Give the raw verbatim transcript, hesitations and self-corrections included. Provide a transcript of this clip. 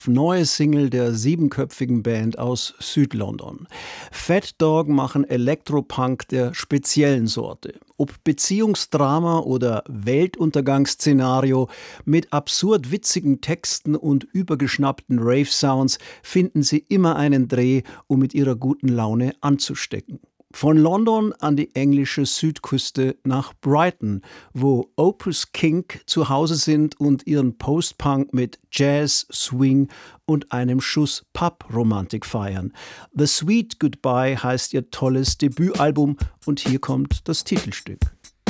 Neue Single der siebenköpfigen Band aus Südlondon. Fat Dog machen Elektropunk der speziellen Sorte. Ob Beziehungsdrama oder Weltuntergangsszenario, mit absurd witzigen Texten und übergeschnappten Rave-Sounds finden sie immer einen Dreh, um mit ihrer guten Laune anzustecken. Von London an die englische Südküste nach Brighton, wo Opus Kink zu Hause sind und ihren Post-Punk mit Jazz, Swing und einem Schuss Pub-Romantik feiern. The Sweet Goodbye heißt ihr tolles Debütalbum und hier kommt das Titelstück.